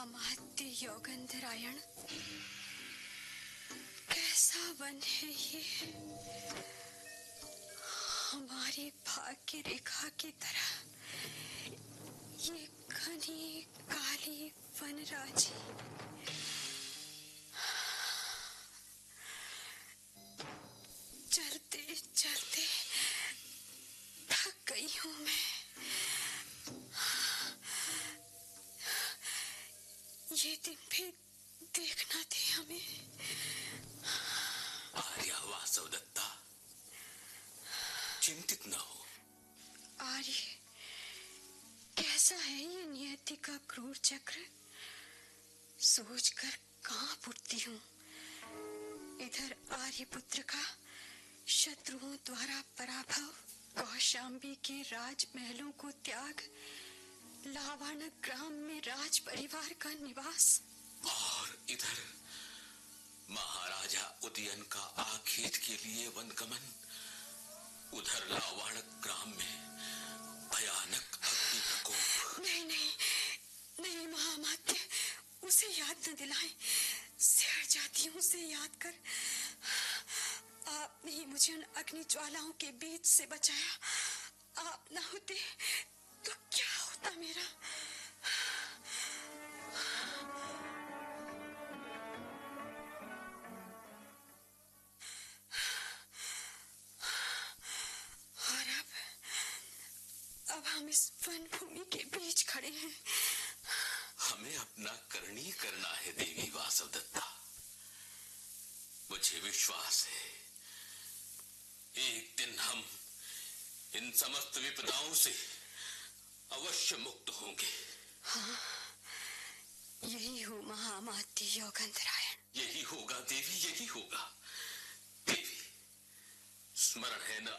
महामात्य योगंधरायण, कैसा वन है ये, हमारी भाग्य रेखा की तरह। ये घनी काली वनराजी, चलते चलते थक गई हूँ मैं। ये दिन भी देखना थे हमें। आर्या वासवदत्ता, चिंतित न हो। आर्य, कैसा है ये नियति का क्रूर चक्र, सोचकर कांप उठती हूँ। इधर आर्यपुत्र का शत्रुओं द्वारा पराभव, कौशाम्बी के राजमहलों को त्याग, लावाण ग्राम में राज परिवार का निवास, और इधर महाराजा उदयन का आखेट के लिए वनगमन। उधर लावाण ग्राम में भयानक अग्नि प्रकोप। नहीं नहीं नहीं महामात्य, उसे याद न दिलाएं। सिहर जाती हूँ उसे याद कर। आपने ही मुझे उन अग्नि ज्वालाओं के बीच से बचाया। आप न होते तो क्या होता मेरा। और अब हम इस वन भूमि के बीच खड़े हैं। हमें अपना करनी करना है देवी वासवदत्ता। मुझे विश्वास है एक दिन हम इन समस्त विपदाओं से अवश्य मुक्त होंगे। हाँ, यही हो महामात्य योगंधरायण। यही होगा देवी, यही होगा। देवी, स्मरण है न